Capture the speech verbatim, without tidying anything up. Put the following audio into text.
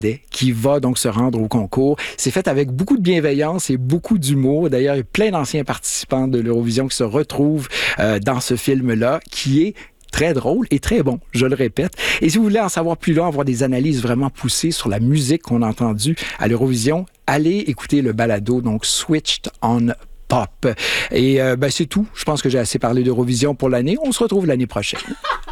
qui va donc se rendre au concours. C'est fait avec beaucoup de bienveillance et beaucoup d'humour. D'ailleurs, il y a plein d'anciens participants de l'Eurovision qui se retrouvent euh, dans ce film-là, qui est très drôle et très bon, je le répète. Et si vous voulez en savoir plus long, avoir des analyses vraiment poussées sur la musique qu'on a entendue à l'Eurovision, allez écouter le balado, donc Switched on Pop. Et euh, ben, c'est tout. Je pense que j'ai assez parlé d'Eurovision pour l'année. On se retrouve l'année prochaine.